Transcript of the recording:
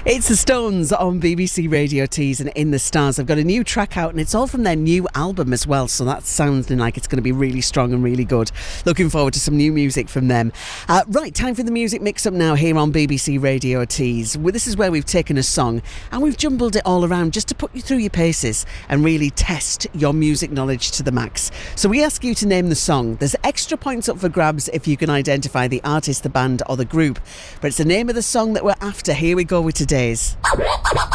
It's the Stones on BBC Radio Tees and In the Stars. I've got a new track out and it's all from their new album as well, so that sounds like it's going to be really strong and really good. Looking forward to some new music from them. Right, time for the music mix-up now here on BBC Radio Tees. Well, this is where we've taken a song and we've jumbled it all around just to put you through your paces and really test your music knowledge to the max. So we ask you to name the song. There's extra points up for grabs if you can identify the artist, the band or the group, but it's the name of the song that we're after. Here we go with today's.